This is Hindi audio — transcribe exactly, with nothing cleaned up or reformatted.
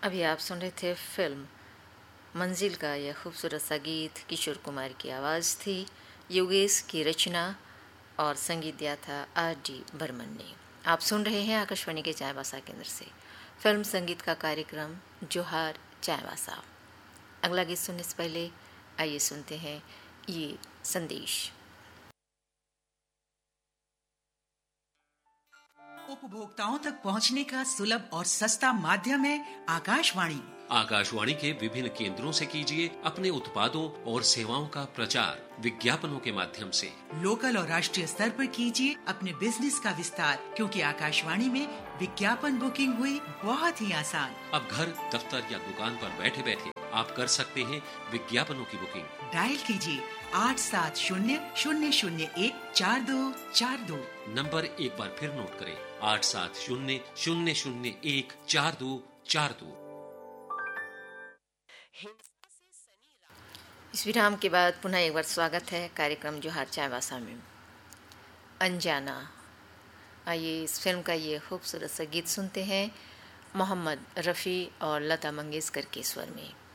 अभी आप सुन रहे थे फिल्म मंजिल का यह खूबसूरत सा गीत। किशोर कुमार की आवाज़ थी, योगेश की रचना और संगीत दिया था आर डी बर्मन ने। आप सुन रहे हैं आकाशवाणी के चायवासा केंद्र से फिल्म संगीत का कार्यक्रम जोहार चायवासा। अगला गीत सुनने से पहले आइए सुनते हैं ये संदेश। उपभोक्ताओं तक पहुंचने का सुलभ और सस्ता माध्यम है आकाशवाणी। आकाशवाणी के विभिन्न केंद्रों से कीजिए अपने उत्पादों और सेवाओं का प्रचार विज्ञापनों के माध्यम से। लोकल और राष्ट्रीय स्तर पर कीजिए अपने बिजनेस का विस्तार, क्योंकि आकाशवाणी में विज्ञापन बुकिंग हुई बहुत ही आसान। अब घर, दफ्तर या दुकान पर बैठे बैठे आप कर सकते हैं विज्ञापनों की बुकिंग। डायल कीजिए आठ सात शून्य शून्य शून्य एक चार दो चार दो। नंबर एक बार फिर नोट करें, आठ सात शून्य शून्य शून्य एक चार दो चार दो। इस विराम के बाद पुनः एक बार स्वागत है कार्यक्रम जोहार चायवासा में। अनजाना, आइए इस फिल्म का ये खूबसूरत सा गीत सुनते हैं मोहम्मद रफ़ी और लता मंगेशकर के स्वर में।